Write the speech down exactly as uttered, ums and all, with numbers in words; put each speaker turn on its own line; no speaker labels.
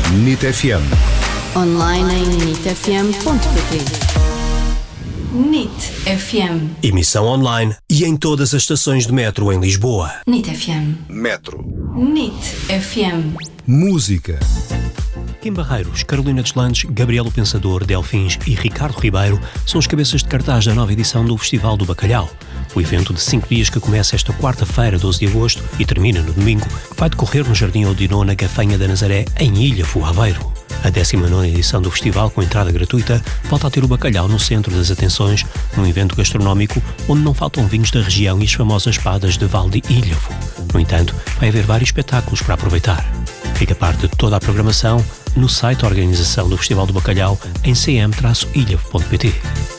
N I T F M.
Online em nit f m ponto p t. N I T F M.
Emissão online e em todas as estações de metro em Lisboa.
N I T F M.
Metro.
N I T F M.
Música.
Kim Barreiros, Carolina Deslandes, Gabriel o Pensador, Delfins e Ricardo Ribeiro são os cabeças de cartaz da nova edição do Festival do Bacalhau. O evento de cinco dias que começa esta quarta-feira, doze de agosto, e termina no domingo, vai decorrer no Jardim Oudinot, na Gafanha da Nazaré, em Ilhavo, Aveiro. A décima nona edição do festival, com entrada gratuita, volta a ter o bacalhau no centro das atenções, num evento gastronómico onde não faltam vinhos da região e as famosas espadas de Val de Ilhavo. No entanto, vai haver vários espetáculos para aproveitar. Fica parte de toda a programação no site da organização do Festival do Bacalhau em c m traço ilhavo ponto p t.